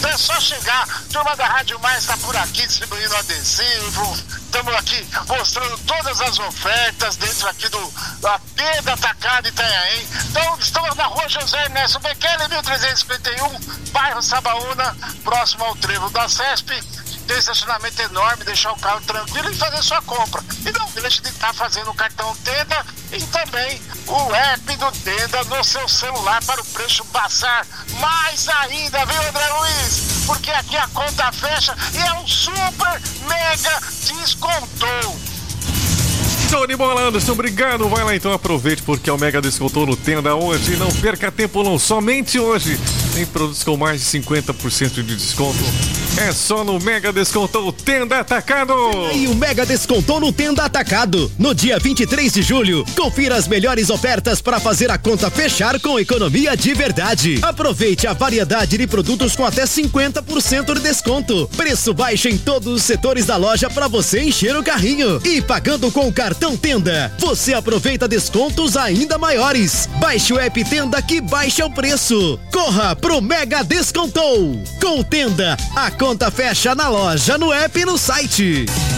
Então é só chegar, turma da Rádio Mais está por aqui distribuindo adesivo, estamos aqui mostrando todas as ofertas dentro aqui da Tenda Atacado Itanhaém. Então estamos na rua José Ernesto Bekele, 1351, bairro Sabaúna, próximo ao trevo da CESP. Tem estacionamento enorme, deixar o carro tranquilo e fazer sua compra. E não deixe de estar fazendo o cartão Tenda e também o app do Tenda no seu celular para o preço baixar mais ainda, viu, André Luiz? Porque aqui a conta fecha e é um super mega descontou. Show de bola, Anderson, obrigado. Vai lá então, aproveite porque é o Mega Descontou no Tenda hoje. Não perca tempo não, somente hoje. Tem produtos com mais de 50% de desconto. É só no Mega Descontou Tenda Atacado. E o Mega Descontou no Tenda Atacado. No dia 23 de julho, confira as melhores ofertas para fazer a conta fechar com economia de verdade. Aproveite a variedade de produtos com até 50% de desconto. Preço baixo em todos os setores da loja para você encher o carrinho. E pagando com o cartão Tenda, você aproveita descontos ainda maiores. Baixe o app Tenda que baixa o preço. Corra pro Mega Descontou. Com o Tenda, a conta fecha na loja, no app e no site.